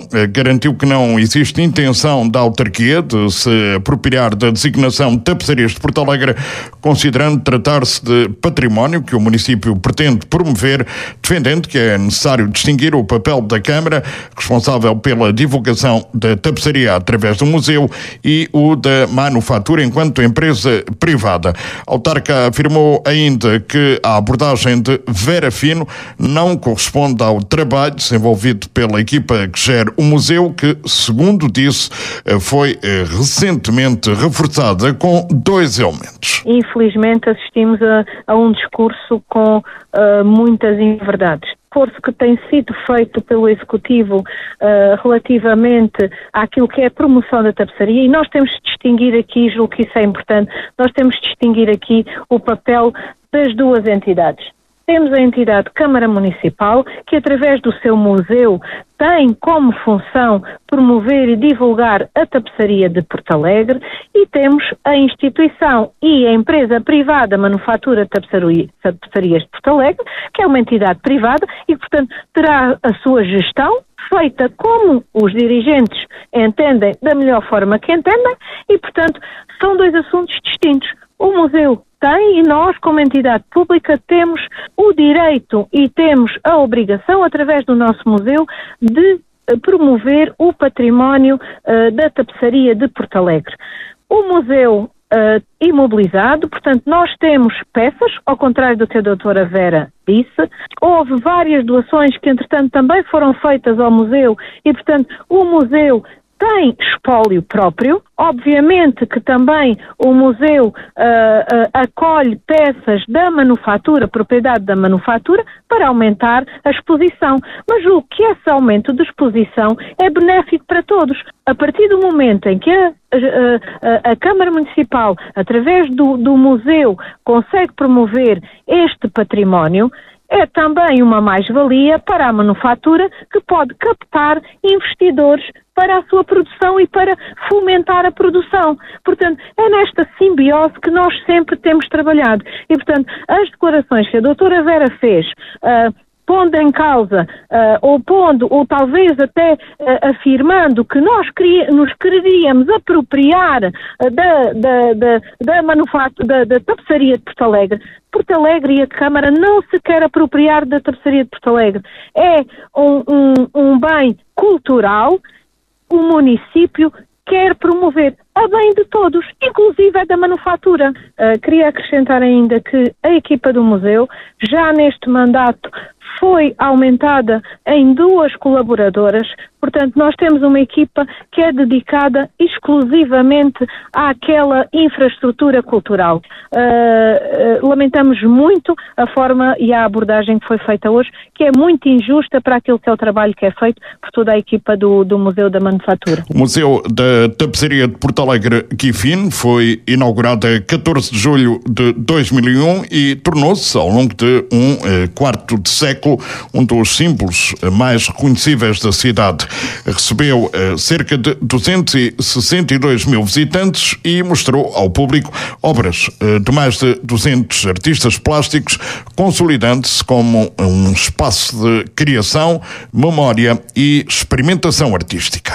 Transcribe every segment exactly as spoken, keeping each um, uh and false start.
garantiu que não existe intenção da autarquia de se apropriar da designação de tapeçarias de Porto Alegre, considerando tratar-se de património que o município pretende promover, defendendo que é necessário distinguir o papel da Câmara, responsável pela divulgação da tapeçaria através do museu, e o da manufatura enquanto empresa privada. A autarca afirmou ainda que a abordagem de Vera Fino não corresponde ao trabalho desenvolvido pela equipa que gera o museu, que, segundo disse, foi recentemente reforçada com dois elementos. Infelizmente assistimos a, a um discurso com uh, muitas inverdades. O esforço que tem sido feito pelo Executivo uh, relativamente àquilo que é a promoção da tapeçaria, e nós temos de distinguir aqui, julgo que isso é importante, nós temos de distinguir aqui o papel das duas entidades. Temos a entidade Câmara Municipal, que através do seu museu tem como função promover e divulgar a tapeçaria de Porto Alegre, e temos a instituição e a empresa privada Manufatura Tapeçarias de Porto Alegre, que é uma entidade privada e, portanto, terá a sua gestão feita como os dirigentes entendem, da melhor forma que entendem, e, portanto, são dois assuntos distintos. O museu tem, e nós, como entidade pública, temos o direito e temos a obrigação, através do nosso museu, de promover o património uh, da tapeçaria de Porto Alegre. O museu uh, imobilizado, portanto, nós temos peças, ao contrário do que a doutora Vera disse. Houve várias doações que, entretanto, também foram feitas ao museu e, portanto, o museu tem espólio próprio. Obviamente que também o museu uh, uh, acolhe peças da manufatura, propriedade da manufatura, para aumentar a exposição. Mas julgo que esse aumento de exposição é benéfico para todos. A partir do momento em que a, a, a, a Câmara Municipal, através do, do museu, consegue promover este património, é também uma mais-valia para a manufatura, que pode captar investidores para a sua produção e para fomentar a produção. Portanto, é nesta simbiose que nós sempre temos trabalhado. E, portanto, as declarações que a doutora Vera fez, uh, pondo em causa, uh, ou pondo, ou talvez até uh, afirmando que nós queria, nos queríamos apropriar uh, da, da, da, da, manufatura, da, da tapeçaria de Porto Alegre. Porto Alegre e a Câmara não se quer apropriar da tapeçaria de Porto Alegre. É um, um, um bem cultural. O município quer promover a bem de todos, inclusive a da manufatura. Uh, queria acrescentar ainda que a equipa do museu, já neste mandato, foi aumentada em duas colaboradoras. Portanto, nós temos uma equipa que é dedicada exclusivamente àquela infraestrutura cultural. Uh, uh, lamentamos muito a forma e a abordagem que foi feita hoje, que é muito injusta para aquilo que é o trabalho que é feito por toda a equipa do, do Museu da Manufatura. O Museu da Tapeçaria de Porto Alegre, Guifin, foi inaugurado a catorze de julho de dois mil e um e tornou-se, ao longo de um eh, quarto de século, um dos símbolos mais reconhecíveis da cidade. Recebeu uh, cerca de duzentos e sessenta e dois mil visitantes e mostrou ao público obras uh, de mais de duzentos artistas plásticos, consolidando-se como um espaço de criação, memória e experimentação artística.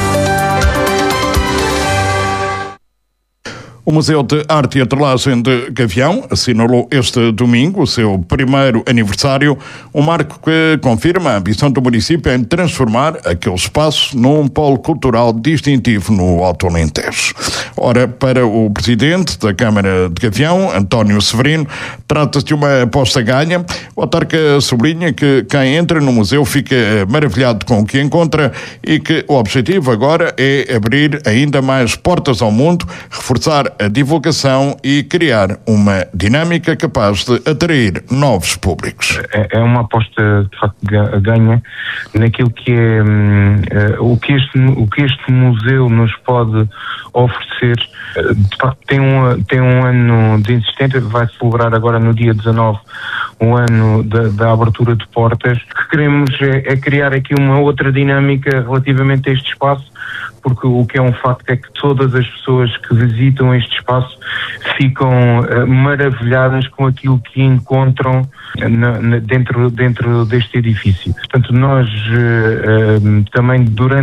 O Museu de Arte e Atrelagem de Gavião assinalou este domingo o seu primeiro aniversário, um marco que confirma a ambição do município em transformar aquele espaço num polo cultural distintivo no Alto Alentejo. Ora, para o presidente da Câmara de Gavião, António Severino, trata-se de uma aposta ganha. O autarca sublinha que quem entra no museu fica maravilhado com o que encontra e que o objetivo agora é abrir ainda mais portas ao mundo, reforçar a divulgação e criar uma dinâmica capaz de atrair novos públicos. É, é uma aposta de facto ganha naquilo que é hum, o, que este, o que este museu nos pode oferecer. De facto tem um, tem um ano de existência, vai celebrar agora no dia dezanove um ano da, da abertura de portas. O que queremos é, é criar aqui uma outra dinâmica relativamente a este espaço, porque o que é um facto é que todas as pessoas que visitam este espaço ficam uh, maravilhadas com aquilo que encontram na, na, dentro, dentro deste edifício. Portanto, nós uh, uh, também durante